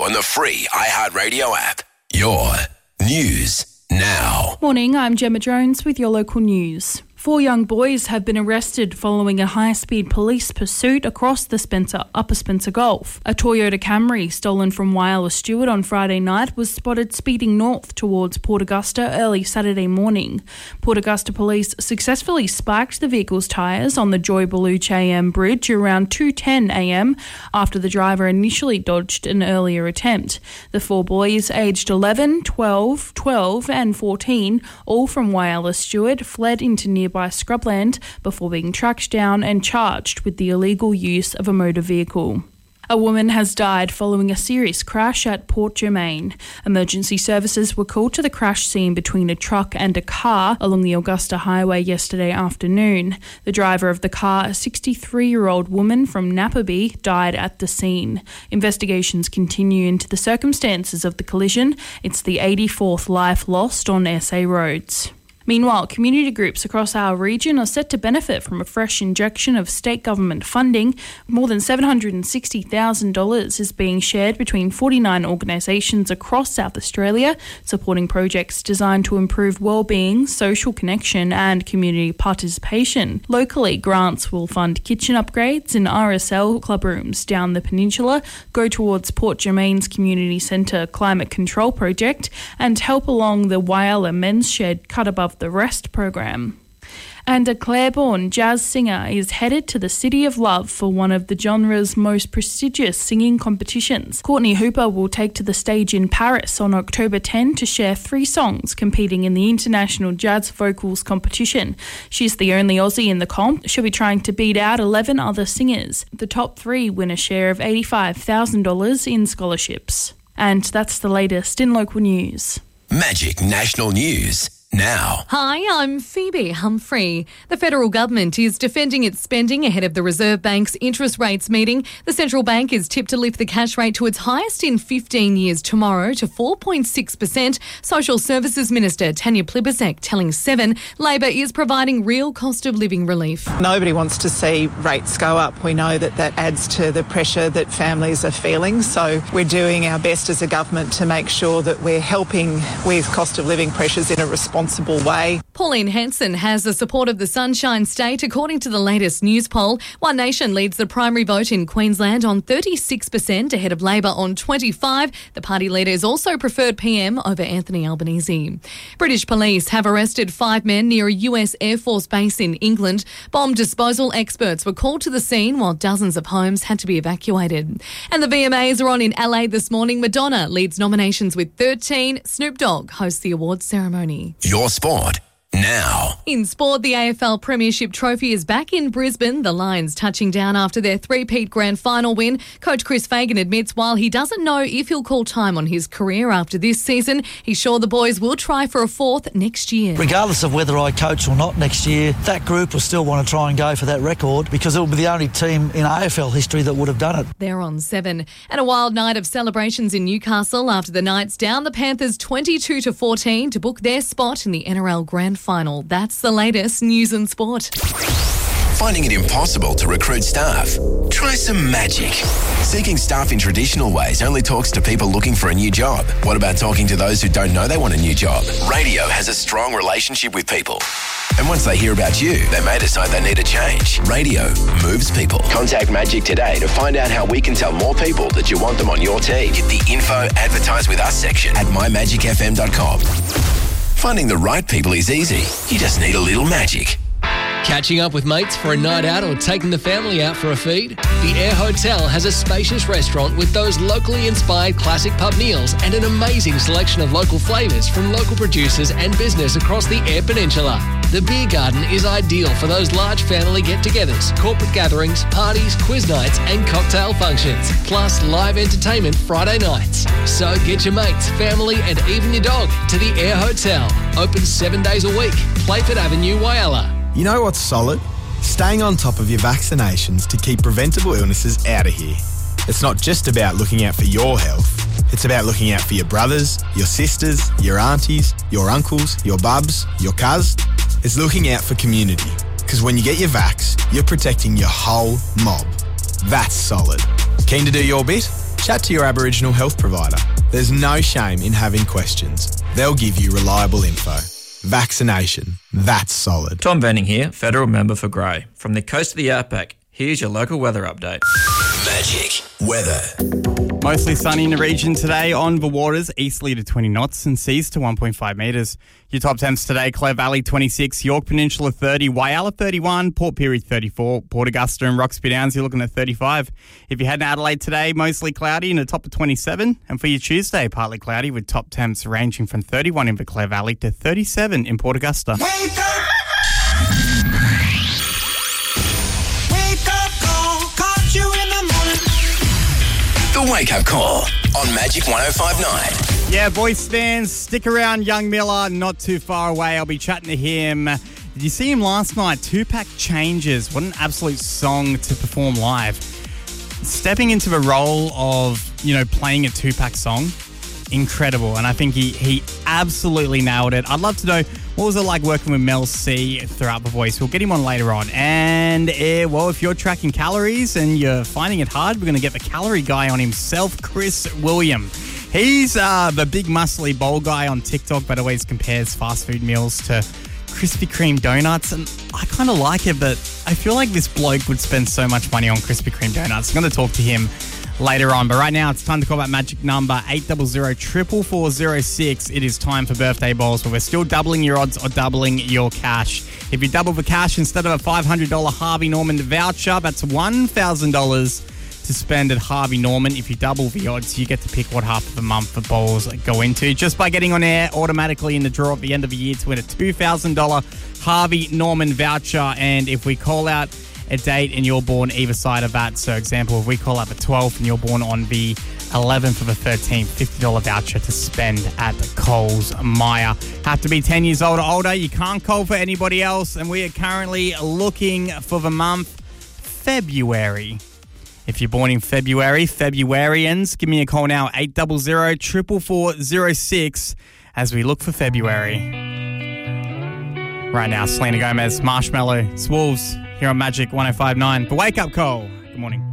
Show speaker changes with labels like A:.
A: on the free iHeartRadio app. Your news now.
B: Morning, I'm Gemma Jones with your local news. 4 young boys have been arrested following a high-speed police pursuit across the Upper Spencer Gulf. A Toyota Camry stolen from Whyalla Stewart on Friday night was spotted speeding north towards Port Augusta early Saturday morning. Port Augusta police successfully spiked the vehicle's tyres on the Joy Beluche AM bridge around 2:10 a.m. after the driver initially dodged an earlier attempt. The 4 boys, aged 11, 12 and 14, all from Whyalla Stewart, fled into nearby scrubland before being tracked down and charged with the illegal use of a motor vehicle. A woman has died following a serious crash at Port Germain. Emergency services were called to the crash scene between a truck and a car along the Augusta Highway yesterday afternoon. The driver of the car, a 63-year-old woman from Napperby, died at the scene. Investigations continue into the circumstances of the collision. It's the 84th life lost on SA roads. Meanwhile, community groups across our region are set to benefit from a fresh injection of state government funding. More than $760,000 is being shared between 49 organisations across South Australia, supporting projects designed to improve wellbeing, social connection and community participation. Locally, grants will fund kitchen upgrades in RSL club rooms down the peninsula, go towards Port Germain's Community Centre Climate Control Project and help along the Whyalla Men's Shed Cut Above the Rest program. And a Clareborne jazz singer is headed to the City of Love for one of the genre's most prestigious singing competitions. Courtney Hooper will take to the stage in Paris on October 10 to share 3 songs competing in the International Jazz Vocals Competition. She's the only Aussie in the comp. She'll be trying to beat out 11 other singers. The top 3 win a share of $85,000 in scholarships. And that's the latest in local news.
A: Magic National News now.
C: Hi, I'm Phoebe Humphrey. The federal government is defending its spending ahead of the Reserve Bank's interest rates meeting. The central bank is tipped to lift the cash rate to its highest in 15 years tomorrow to 4.6%. Social Services Minister Tanya Plibersek telling Seven Labor is providing real cost of living relief.
D: Nobody wants to see rates go up. We know that adds to the pressure that families are feeling. So we're doing our best as a government to make sure that we're helping with cost of living pressures in a responsible way.
C: Pauline Hanson has the support of the Sunshine State, according to the latest news poll. One Nation leads the primary vote in Queensland on 36%, ahead of Labor on 25%. The party leader is also preferred PM over Anthony Albanese. British police have arrested 5 men near a US Air Force base in England. Bomb disposal experts were called to the scene while dozens of homes had to be evacuated. And the VMAs are on in LA this morning. Madonna leads nominations with 13. Snoop Dogg hosts the awards ceremony.
A: Your sport now.
C: In sport, the AFL Premiership Trophy is back in Brisbane. The Lions touching down after their three-peat grand final win. Coach Chris Fagan admits while he doesn't know if he'll call time on his career after this season, he's sure the boys will try for a 4th next year.
E: Regardless of whether I coach or not next year, that group will still want to try and go for that record because it will be the only team in AFL history that would have done it.
C: They're on 7. And a wild night of celebrations in Newcastle after the Knights down the Panthers 22-14 to book their spot in the NRL Grand Final. That's the latest news and sport.
A: Finding it impossible to recruit staff? Try some magic. Seeking staff in traditional ways only talks to people looking for a new job. What about talking to those who don't know they want a new job? Radio has a strong relationship with people. And once they hear about you, they may decide they need a change. Radio moves people. Contact Magic today to find out how we can tell more people that you want them on your team. Hit the info advertise with us section at mymagicfm.com. Finding the right people is easy. You just need a little magic.
F: Catching up with mates for a night out or taking the family out for a feed? The Air Hotel has a spacious restaurant with those locally inspired classic pub meals and an amazing selection of local flavours from local producers and business across the Eyre Peninsula. The beer garden is ideal for those large family get-togethers, corporate gatherings, parties, quiz nights and cocktail functions, plus live entertainment Friday nights. So get your mates, family and even your dog to the Air Hotel. Open 7 days a week. Playford Avenue, Whyalla.
G: You know what's solid? Staying on top of your vaccinations to keep preventable illnesses out of here. It's not just about looking out for your health. It's about looking out for your brothers, your sisters, your aunties, your uncles, your bubs, your cuz. It's looking out for community. Because when you get your vax, you're protecting your whole mob. That's solid. Keen to do your bit? Chat to your Aboriginal health provider. There's no shame in having questions. They'll give you reliable info. Vaccination. That's solid.
H: Tom Venning here, Federal Member for Grey. From the coast of the Outback, here's your local weather update.
A: Magic weather.
I: Mostly sunny in the region today. On the waters, easterly to 20 knots and seas to 1.5 metres. Your top temps today, Clare Valley 26, York Peninsula 30, Whyalla 31, Port Pirie 34, Port Augusta and Roxby Downs, you're looking at 35. If you head to Adelaide today, mostly cloudy and a top of 27. And for your Tuesday, partly cloudy with top temps ranging from 31 in the Clare Valley to 37 in Port Augusta.
J: Wake up! Wake up call, caught you in the morning.
A: The Wake Up Call on Magic 105.9.
I: Yeah, voice fans, stick around. Young Miller, not too far away. I'll be chatting to him. Did you see him last night? Tupac Changes. What an absolute song to perform live. Stepping into the role of, playing a Tupac song, incredible. And I think he absolutely nailed it. I'd love to know, what was it like working with Mel C throughout The Voice? We'll get him on later on. And, if you're tracking calories and you're finding it hard, we're going to get the calorie guy on himself, Chris William. He's the big muscly bowl guy on TikTok, but always compares fast food meals to Krispy Kreme donuts. And I kind of like it, but I feel like this bloke would spend so much money on Krispy Kreme donuts. I'm going to talk to him later on. But right now, it's time to call that magic number, 800-444-06. It is time for birthday balls, where we're still doubling your odds or doubling your cash. If you double the cash, instead of a $500 Harvey Norman voucher, that's $1,000 to spend at Harvey Norman. If you double the odds, you get to pick what half of the month the balls go into. Just by getting on air automatically in the draw at the end of the year to win a $2,000 Harvey Norman voucher. And if we call out a date and you're born either side of that, so example, if we call out the 12th and you're born on the 11th or the 13th, $50 voucher to spend at Coles Myer. Have to be 10 years old or older. You can't call for anybody else. And we are currently looking for the month February. If you're born in February, Februarians, give me a call now, 800-444-06, as we look for February. Right now, Selena Gomez, Marshmallow, Swolves, here on Magic 105.9. The Wake Up Call. Good morning.